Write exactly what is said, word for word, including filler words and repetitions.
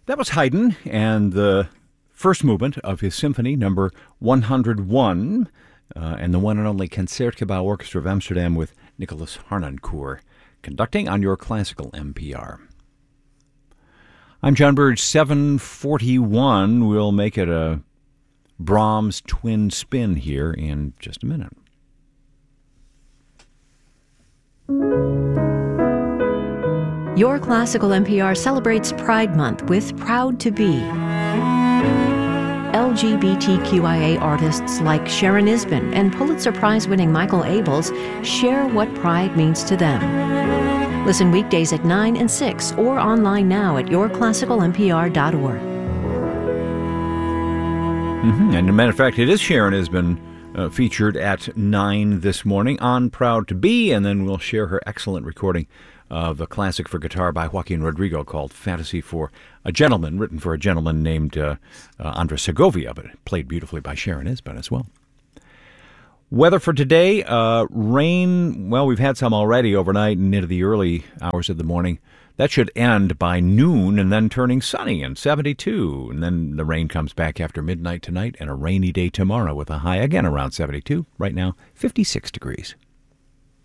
That was Haydn and the first movement of his symphony, number one hundred one, uh, and the one and only Concertgebouw Orchestra of Amsterdam with Nicholas Harnoncourt conducting on your classical N P R. I'm John Burge. seven forty-one. We'll make it a Brahms twin spin here in just a minute. Your Classical N P R celebrates Pride Month with Proud to Be. L G B T Q I A artists like Sharon Isbin and Pulitzer Prize-winning Michael Abels share what pride means to them. Listen weekdays at nine and six or online now at your classical n p r dot org. Mm-hmm. And as a matter of fact, it is Sharon Isbin uh, featured at nine this morning on Proud to Be, and then we'll share her excellent recording of a classic for guitar by Joaquin Rodrigo called Fantasy for a Gentleman, written for a gentleman named uh, uh, Andres Segovia, but played beautifully by Sharon Isbin as well. Weather for today, uh, rain, well, we've had some already overnight and into the early hours of the morning. That should end by noon and then turning sunny and seventy-two. And then the rain comes back after midnight tonight and a rainy day tomorrow with a high again around seventy-two. Right now, fifty-six degrees.